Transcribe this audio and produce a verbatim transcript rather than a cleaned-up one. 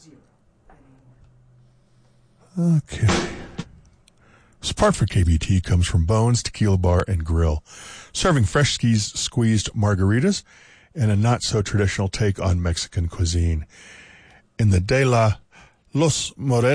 Okay. Support for K B T comes from Bones Tequila Bar and Grill, serving fresh squeezed margaritas and a not-so-traditional take on Mexican cuisine. In the De La Los Moretos